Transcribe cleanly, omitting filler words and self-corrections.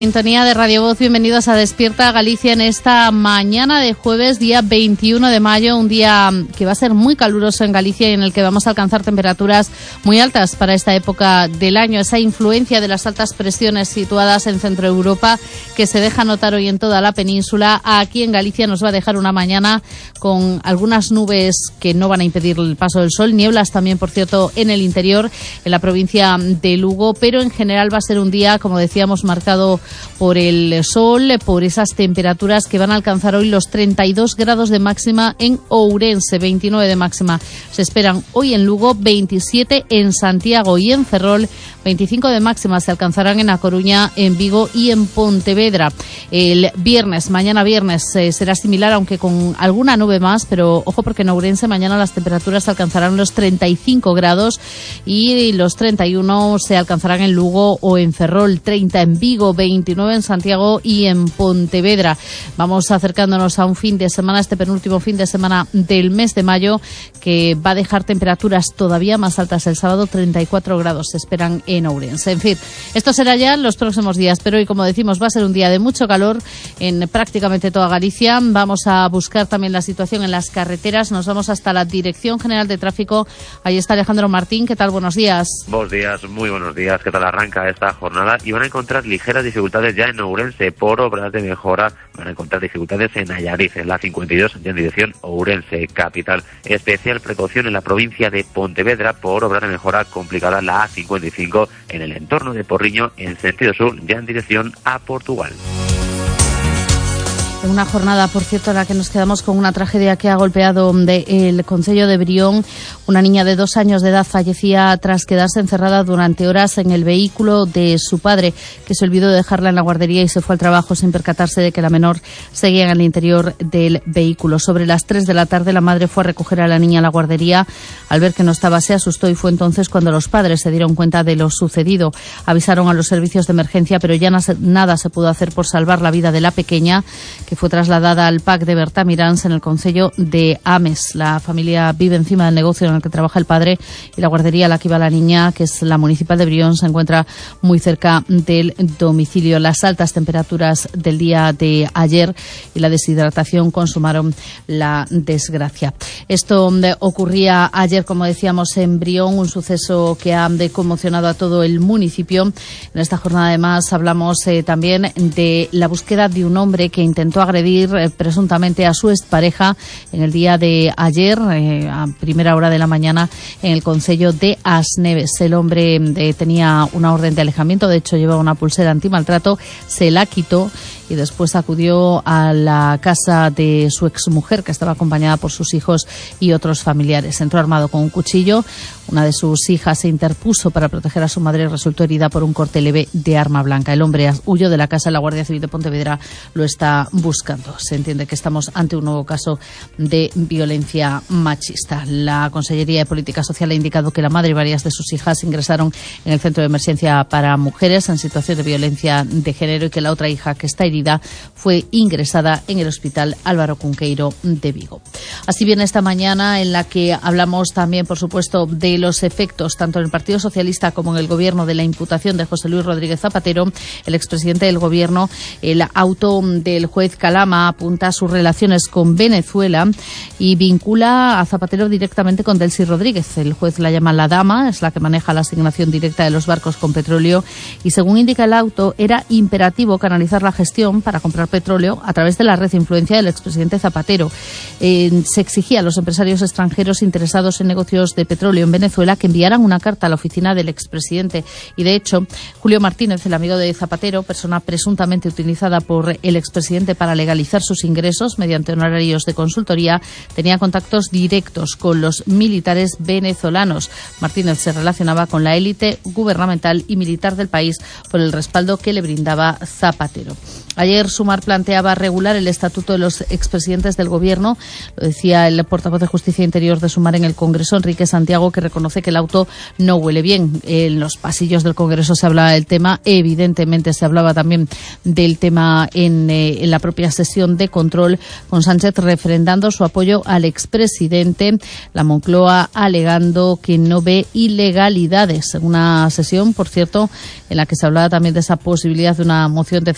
Sintonía de Radio Voz, bienvenidos a Despierta Galicia en esta mañana de jueves, día 21 de mayo, un día que va a ser muy caluroso en Galicia y en el que vamos a alcanzar temperaturas muy altas para esta época del año. Esa influencia de las altas presiones situadas en Centro Europa que se deja notar hoy en toda la península, aquí en Galicia nos va a dejar una mañana con algunas nubes que no van a impedir el paso del sol, nieblas también, por cierto, en el interior, en la provincia de Lugo, pero en general va a ser un día, como decíamos, marcado por el sol, por esas temperaturas que van a alcanzar hoy los 32 grados de máxima en Ourense, 29 de máxima se esperan hoy en Lugo, 27 en Santiago y en Ferrol, 25 de máxima se alcanzarán en A Coruña, en Vigo y en Pontevedra. El viernes, mañana viernes, será similar, aunque con alguna nube más, pero ojo porque en Ourense mañana las temperaturas alcanzarán los 35 grados y los 31 se alcanzarán en Lugo o en Ferrol, 30 en Vigo, 29 en Santiago y en Pontevedra. Vamos acercándonos a un fin de semana, este penúltimo fin de semana del mes de mayo, que va a dejar temperaturas todavía más altas. El sábado 34 grados se esperan en Ourense. En fin, esto será ya en los próximos días, pero hoy, como decimos, va a ser un día de mucho calor en prácticamente toda Galicia. Vamos a buscar también la situación en las carreteras. Nos vamos hasta la Dirección General de Tráfico. Ahí está Alejandro Martín. ¿Qué tal? Buenos días. Buenos días, muy buenos días. ¿Qué tal arranca esta jornada? Y van a encontrar ligeras dificultades ya en Ourense por obras de mejora. Van a encontrar dificultades en Allariz, en la 52, ya en dirección Ourense capital. Especial precaución en la provincia de Pontevedra por obras de mejora complicada la A55 en el entorno de Porriño en sentido sur, ya en dirección a Portugal. En una jornada, por cierto, en la que nos quedamos con una tragedia que ha golpeado el concello de Brión. Una niña de 2 años de edad fallecía tras quedarse encerrada durante horas en el vehículo de su padre, que se olvidó de dejarla en la guardería y se fue al trabajo sin percatarse de que la menor seguía en el interior del vehículo. Sobre las 3 de la tarde, la madre fue a recoger a la niña a la guardería. Al ver que no estaba, se asustó y fue entonces cuando los padres se dieron cuenta de lo sucedido. Avisaron a los servicios de emergencia, pero ya nada se pudo hacer por salvar la vida de la pequeña, que fue trasladada al PAC de Bertamiráns en el concello de Ames. La familia vive encima del negocio en el que trabaja el padre y la guardería a la que iba la niña, que es la municipal de Brión, se encuentra muy cerca del domicilio. Las altas temperaturas del día de ayer y la deshidratación consumaron la desgracia. Esto ocurría ayer, como decíamos, en Brión, un suceso que ha conmocionado a todo el municipio. En esta jornada, además, hablamos también de la búsqueda de un hombre que intentó agredir presuntamente a su expareja en el día de ayer, a primera hora de la mañana, en el concello de Asneves. El hombre tenía una orden de alejamiento, de hecho llevaba una pulsera antimaltrato, se la quitó y después acudió a la casa de su exmujer, que estaba acompañada por sus hijos y otros familiares. Entró armado con un cuchillo. Una de sus hijas se interpuso para proteger a su madre y resultó herida por un corte leve de arma blanca. El hombre huyó de la casa. La Guardia Civil de Pontevedra lo está buscando. Se entiende que estamos ante un nuevo caso de violencia machista. La Consellería de Política Social ha indicado que la madre y varias de sus hijas ingresaron en el centro de emergencia para mujeres en situación de violencia de género y que la otra hija, que está herida, fue ingresada en el Hospital Álvaro Cunqueiro de Vigo. Así viene esta mañana, en la que hablamos también, por supuesto, de los efectos, tanto en el Partido Socialista como en el Gobierno, de la imputación de José Luis Rodríguez Zapatero, el expresidente del Gobierno. El auto del juez Calama apunta a sus relaciones con Venezuela y vincula a Zapatero directamente con Delcy Rodríguez. El juez la llama la dama, es la que maneja la asignación directa de los barcos con petróleo y, según indica el auto, era imperativo canalizar la gestión para comprar petróleo a través de la red de influencia del expresidente Zapatero. Se exigía a los empresarios extranjeros interesados en negocios de petróleo en Venezuela que enviaran una carta a la oficina del expresidente. Y, de hecho, Julio Martínez, el amigo de Zapatero, persona presuntamente utilizada por el expresidente para legalizar sus ingresos mediante honorarios de consultoría, tenía contactos directos con los militares venezolanos. Martínez se relacionaba con la élite gubernamental y militar del país por el respaldo que le brindaba Zapatero. Ayer Sumar planteaba regular el estatuto de los expresidentes del Gobierno. Lo decía el portavoz de Justicia e Interior de Sumar en el Congreso, Enrique Santiago, que reconoce que el auto no huele bien. En los pasillos del Congreso se hablaba del tema. Evidentemente se hablaba también del tema en la propia sesión de control, con Sánchez refrendando su apoyo al expresidente. La Moncloa alegando que no ve ilegalidades. Una sesión, por cierto, en la que se hablaba también de esa posibilidad de una moción de